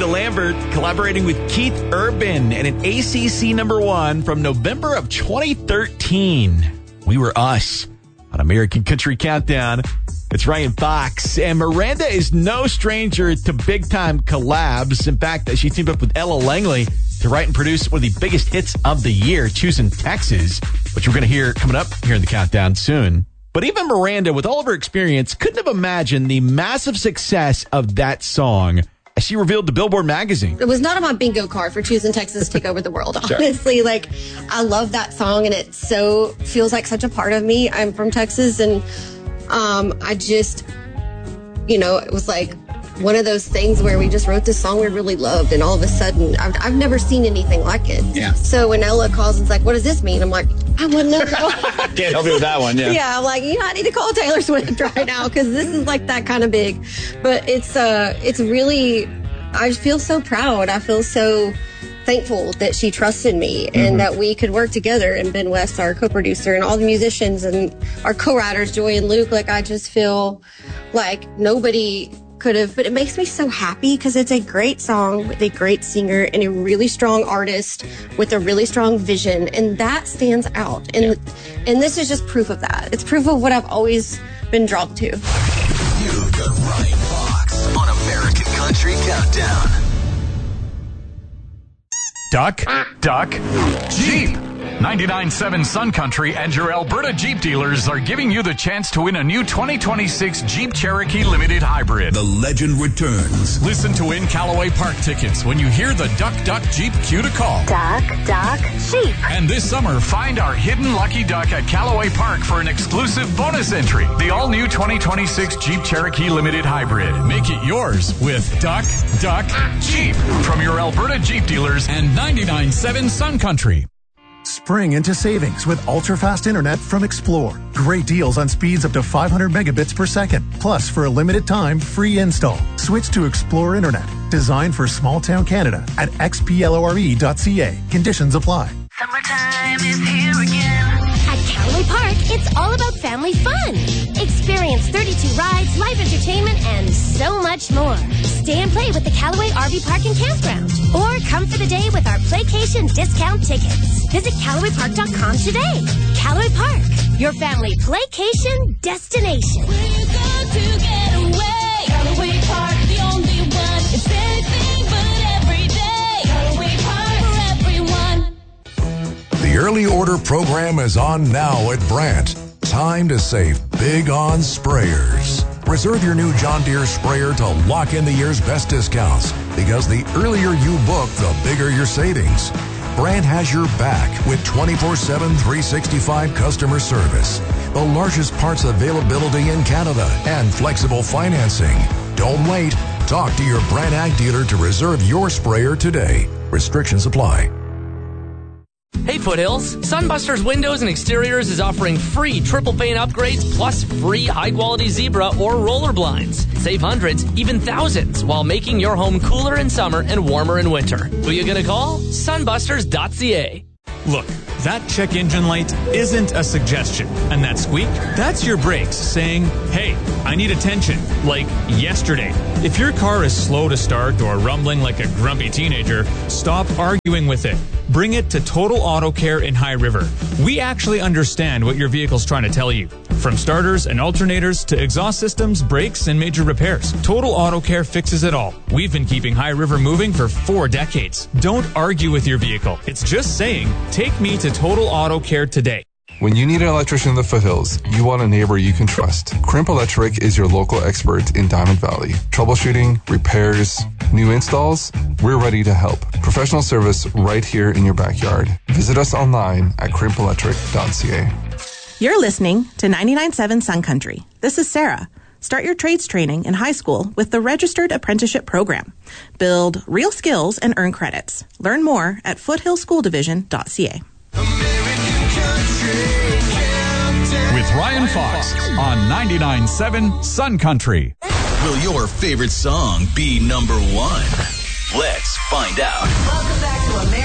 Miranda Lambert collaborating with Keith Urban and an ACC #1 from November of 2013. We Were Us on American Country Countdown. It's Ryan Fox, and Miranda is no stranger to big-time collabs. In fact, she teamed up with Ella Langley to write and produce one of the biggest hits of the year, Choosing Texas, which we're going to hear coming up here in the countdown soon. But even Miranda, with all of her experience, couldn't have imagined the massive success of that song as she revealed to Billboard magazine. It was not on my bingo card for Choosing Texas to take over the world, honestly. Like, I love that song, and it so feels like such a part of me. I'm from Texas, and I just, it was like one of those things where we just wrote this song we really loved, and all of a sudden, I've never seen anything like it. Yeah. So when Ella calls and is like, what does this mean? I'm like, I wouldn't know. Can't help you with that one, yeah. Yeah, I'm like, I need to call Taylor Swift right now because this is like that kind of big. But it's really, I feel so proud. I feel so thankful that she trusted me and that we could work together. And Ben West, our co-producer, and all the musicians and our co-writers, Joy and Luke. Like, I just feel like nobody could have, but it makes me so happy because it's a great song with a great singer and a really strong artist with a really strong vision, and that stands out. And this is just proof of that. It's proof of what I've always been drawn to. You've got Ryan Fox on American Country Countdown. Duck, Jeep. 99.7 Sun Country and your Alberta Jeep dealers are giving you the chance to win a new 2026 Jeep Cherokee Limited Hybrid. The legend returns. Listen to win Callaway Park tickets when you hear the Duck Jeep cue to call. Duck, Jeep. And this summer, find our hidden lucky duck at Callaway Park for an exclusive bonus entry. The all-new 2026 Jeep Cherokee Limited Hybrid. Make it yours with Duck, Jeep. From your Alberta Jeep dealers and 99.7 Sun Country. Spring into savings with ultra-fast internet from Explore. Great deals on speeds up to 500 megabits per second. Plus, for a limited time, free install. Switch to Explore Internet. Designed for small-town Canada at xplore.ca. Conditions apply. Summertime is here again. At Callaway Park, it's all about family fun. Experience 32 rides, live entertainment, and so much more. Stay and play with the Callaway RV Park and Campground. Or come for the day with our Playcation discount tickets. Visit CallawayPark.com today. Callaway Park, your family playcation destination. We're going to get away. Callaway Park, the only one. It's anything but every day. Callaway Park for everyone. The early order program is on now at Brandt. Time to save big on sprayers. Reserve your new John Deere sprayer to lock in the year's best discounts, because the earlier you book, the bigger your savings. Brandt has your back with 24/7, 365 customer service, the largest parts availability in Canada, and flexible financing. Don't wait. Talk to your Brandt Ag dealer to reserve your sprayer today. Restrictions apply. Hey Foothills, Sunbusters Windows and Exteriors is offering free triple pane upgrades plus free high-quality zebra or roller blinds. Save hundreds, even thousands, while making your home cooler in summer and warmer in winter. Who you gonna call? Sunbusters.ca. Look, that check engine light isn't a suggestion. And that squeak, that's your brakes saying, hey, I need attention, like yesterday. If your car is slow to start or rumbling like a grumpy teenager, stop arguing with it. Bring it to Total Auto Care in High River. We actually understand what your vehicle's trying to tell you. From starters and alternators to exhaust systems, brakes, and major repairs, Total Auto Care fixes it all. We've been keeping High River moving for 4 decades. Don't argue with your vehicle. It's just saying, take me to Total Auto Care today. When you need an electrician in the foothills, you want a neighbor you can trust. Crimp Electric is your local expert in Diamond Valley. Troubleshooting, repairs, new installs, we're ready to help. Professional service right here in your backyard. Visit us online at crimpelectric.ca. You're listening to 99.7 Sun Country. This is Sarah. Start your trades training in high school with the Registered Apprenticeship Program. Build real skills and earn credits. Learn more at foothillschooldivision.ca. With Ryan Fox on 99.7 Sun Country. Will your favorite song be number one? Let's find out. Welcome back to America.